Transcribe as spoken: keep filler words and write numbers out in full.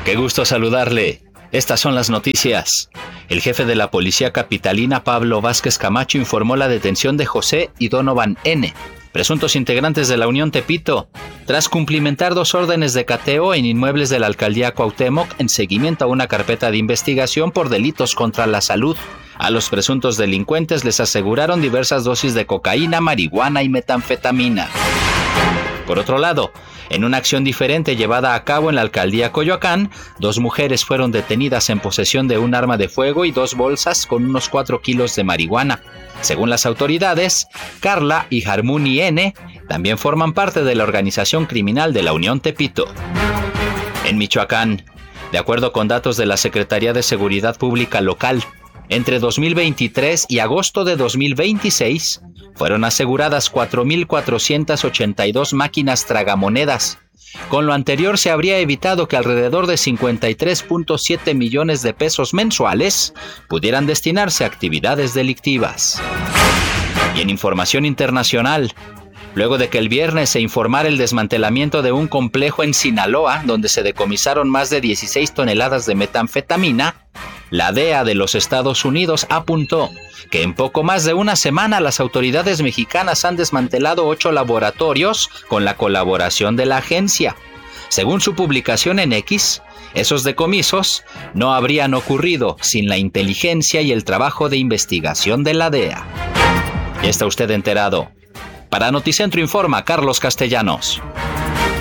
Qué gusto saludarle. Estas son las noticias. El jefe de la policía capitalina, Pablo Vázquez Camacho, informó la detención de José y Donovan N., presuntos integrantes de la Unión Tepito, tras cumplimentar dos órdenes de cateo en inmuebles de la alcaldía Cuauhtémoc en seguimiento a una carpeta de investigación por delitos contra la salud. A los presuntos delincuentes les aseguraron diversas dosis de cocaína, marihuana y metanfetamina. Por otro lado, en una acción diferente llevada a cabo en la alcaldía Coyoacán, dos mujeres fueron detenidas en posesión de un arma de fuego y dos bolsas con unos cuatro kilos de marihuana. Según las autoridades, Carla y Harmony N. también forman parte de la organización criminal de la Unión Tepito. En Michoacán, de acuerdo con datos de la Secretaría de Seguridad Pública local, entre dos mil veintitrés y agosto de dos mil veintiséis, fueron aseguradas cuatro mil cuatrocientas ochenta y dos máquinas tragamonedas. Con lo anterior se habría evitado que alrededor de cincuenta y tres punto siete millones de pesos mensuales pudieran destinarse a actividades delictivas. Y en información internacional, luego de que el viernes se informara el desmantelamiento de un complejo en Sinaloa, donde se decomisaron más de dieciséis toneladas de metanfetamina, la D E A de los Estados Unidos apuntó que en poco más de una semana las autoridades mexicanas han desmantelado ocho laboratorios con la colaboración de la agencia. Según su publicación en X, esos decomisos no habrían ocurrido sin la inteligencia y el trabajo de investigación de la D E A. Ya está usted enterado. Para Noticentro informa Carlos Castellanos.